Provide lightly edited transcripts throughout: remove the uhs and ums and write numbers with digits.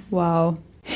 Wow.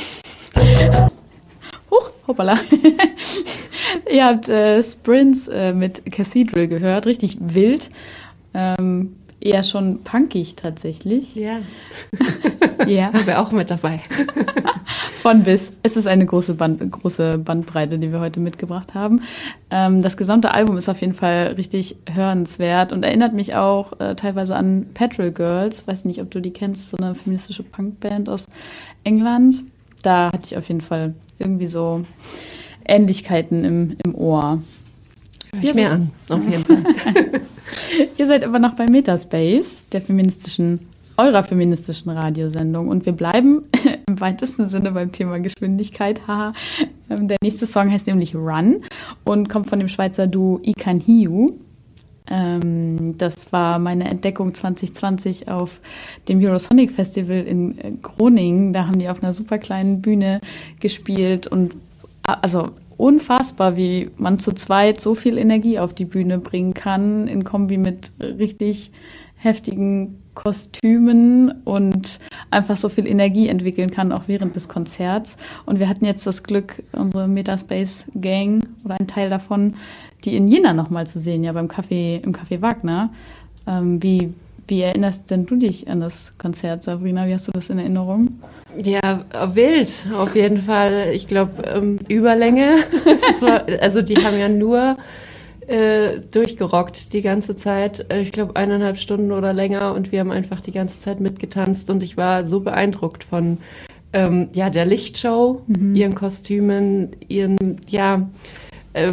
Huch, hoppala. Ihr habt Sprints mit Cathedral gehört, richtig wild. Eher schon punkig tatsächlich. Ja. Ja. Da wäre auch mit dabei. Von bis. Es ist eine große Bandbreite, die wir heute mitgebracht haben. Das gesamte Album ist auf jeden Fall richtig hörenswert und erinnert mich auch teilweise an Petrol Girls. Weiß nicht, ob du die kennst, so eine feministische Punkband aus England. Da hatte ich auf jeden Fall irgendwie so Ähnlichkeiten im Ohr. Hör ich mir an, auf jeden Fall. Ihr seid aber noch bei Metaspace, eurer feministischen Radiosendung. Und wir bleiben im weitesten Sinne beim Thema Geschwindigkeit. Haha. Der nächste Song heißt nämlich Run und kommt von dem Schweizer Duo Ikan Hiu. Das war meine Entdeckung 2020 auf dem Eurosonic Festival in Groningen. Da haben die auf einer super kleinen Bühne gespielt und also unfassbar, wie man zu zweit so viel Energie auf die Bühne bringen kann, in Kombi mit richtig heftigen Kostümen und einfach so viel Energie entwickeln kann, auch während des Konzerts. Und wir hatten jetzt das Glück, unsere Metaspace Gang oder ein Teil davon, die in Jena nochmal zu sehen, ja, im Café Wagner. Wie erinnerst denn du dich an das Konzert, Sabrina? Wie hast du das in Erinnerung? Ja, wild, auf jeden Fall. Ich glaube, Überlänge. Also die haben ja nur durchgerockt die ganze Zeit. Ich glaube, 1,5 Stunden oder länger. Und wir haben einfach die ganze Zeit mitgetanzt. Und ich war so beeindruckt von der Lichtshow, ihren Kostümen,